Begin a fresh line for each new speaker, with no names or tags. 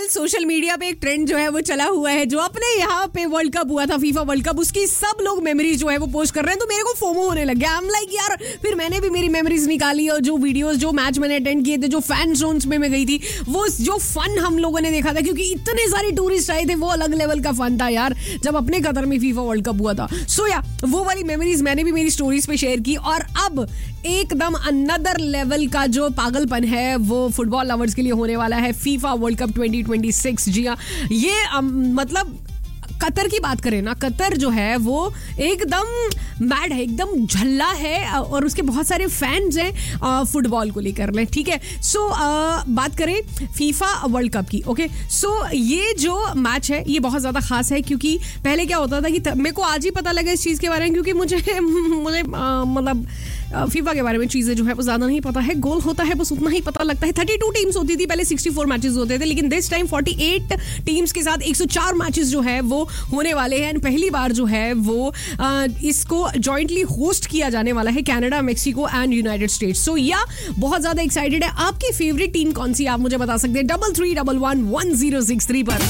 Social media पे एक trend जो है वो चला हुआ है, जो अपने यहाँ पे वर्ल्ड कप हुआ था, फीफा वर्ल्ड कप, उसकी सब लोग मेमोरीज जो है वो पोस्ट कर रहे हैं। तो मेरे को फोमो होने लग गया। आई एम लाइक यार, फिर मैंने भी मेरी मेमोरीज निकाली और जो वीडियोस, जो मैच मैंने अटेंड किए थे, जो फैन जोन्स में मैं गई थी, वो जो फन हम लोगों ने देखा था, क्योंकि इतने सारे टूरिस्ट आए थे, वो अलग लेवल का फन था यार, जब अपने कतर में फीफा वर्ल्ड कप हुआ था। सो या वो वाली मेमोरीज मैंने भी मेरी स्टोरीज पे शेयर की। और अब एकदम अनदर लेवल का जो पागलपन है वो फुटबॉल लवर्स के लिए होने वाला है, फीफा वर्ल्ड कप 2026। जी हाँ, ये मतलब कतर की बात करें ना, कतर जो है वो एकदम मैड है, एकदम झल्ला है, और उसके बहुत सारे फैंस हैं फुटबॉल को लेकर में। ठीक है, सो बात करें फीफा वर्ल्ड कप की। ओके, सो ये जो मैच है ये बहुत ज़्यादा खास है, क्योंकि पहले क्या होता था कि मेरे को आज ही पता लगा इस चीज़ के बारे में, क्योंकि मुझे मतलब फीफा के बारे में चीज़ें जो है वो ज़्यादा नहीं पता है। गोल होता है बस उतना ही पता लगता है। 32 टीम्स होती थी पहले, 64 मैचेस होते थे, लेकिन दिस टाइम 48 टीम्स के साथ 104 मैचेस जो है वो होने वाले हैं। पहली बार जो है वो इसको जॉइंटली होस्ट किया जाने वाला है Canada, Mexico and United states. सो या बहुत ज़्यादा एक्साइटेड है। आपकी फेवरेट टीम कौन सी, आप मुझे बता सकते हैं 33111063 पर।